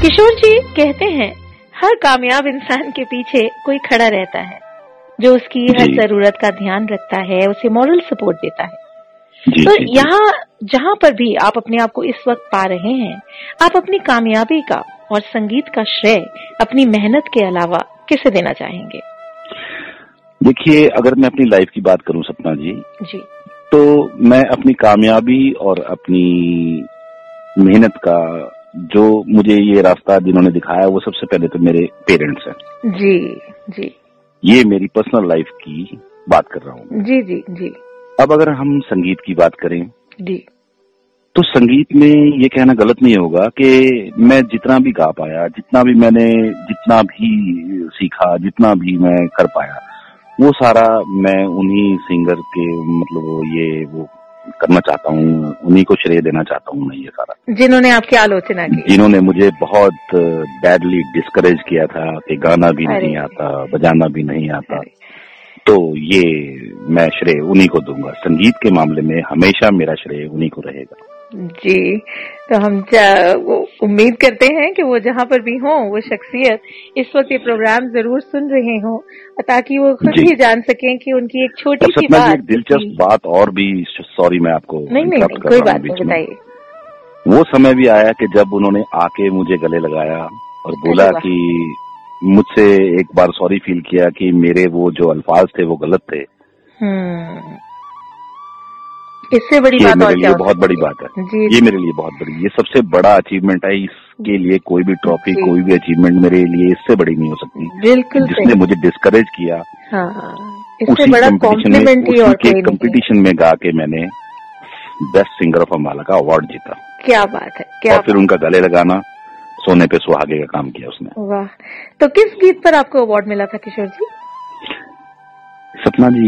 किशोर जी कहते हैं हर कामयाब इंसान के पीछे कोई खड़ा रहता है जो उसकी हर जरूरत का ध्यान रखता है, उसे मॉरल सपोर्ट देता है। तो यहाँ जहाँ पर भी आप अपने आप को इस वक्त पा रहे हैं, आप अपनी कामयाबी का और संगीत का श्रेय अपनी मेहनत के अलावा किसे देना चाहेंगे? देखिए, अगर मैं अपनी लाइफ की बात करूं सपना जी, तो मैं अपनी कामयाबी और अपनी मेहनत का जो मुझे ये रास्ता जिन्होंने दिखाया वो सबसे पहले तो मेरे पेरेंट्स हैं। जी। ये मेरी पर्सनल लाइफ की बात कर रहा हूँ। जी। अब अगर हम संगीत की बात करें जी, तो संगीत में ये कहना गलत नहीं होगा कि मैं जितना भी गा पाया, जितना भी सीखा, जितना भी मैं कर पाया, वो सारा मैं उन्हीं सिंगर के वो करना चाहता हूँ, उन्हीं को श्रेय देना चाहता हूँ मैं ये सारा, जिन्होंने आपकी आलोचना की, जिन्होंने मुझे बहुत बैडली डिस्करेज किया था कि गाना भी नहीं आता, बजाना भी नहीं आता। तो ये मैं श्रेय उन्हीं को दूंगा। संगीत के मामले में हमेशा मेरा श्रेय उन्हीं को रहेगा। जी, तो हम उम्मीद करते हैं कि वो जहाँ पर भी हों, वो शख्सियत इस वक्त ये प्रोग्राम जरूर सुन रहे हों, ताकि वो खुद ही जान सकें कि उनकी एक छोटी सी बात, एक दिलचस्प बात और भी, सॉरी मैं आपको नहीं कोई बात नहीं, बताइए। वो समय भी आया कि जब उन्होंने आके मुझे गले लगाया और बोला कि मुझसे एक बार सॉरी फील किया कि मेरे वो जो अल्फाज थे वो गलत थे। इससे बड़ी बात और क्या? बहुत बड़ी बात है ये मेरे लिए, बहुत बड़ी, ये सबसे बड़ा अचीवमेंट है। इसके लिए कोई भी ट्रॉफी, कोई भी अचीवमेंट मेरे लिए इससे बड़ी नहीं हो सकती। बिल्कुल, जिसने मुझे डिस्करेज किया, इससे बड़ा कॉम्प्लीमेंट ही और कोई नहीं। कंपटीशन में गा के मैंने बेस्ट सिंगर ऑफ अम्बाला का अवार्ड जीता। क्या बात है। और फिर उनका गले लगाना, सोने पे सुहागे का काम किया उसने। वाह। तो किस गीत पर आपको अवार्ड मिला था किशोर जी? सपना जी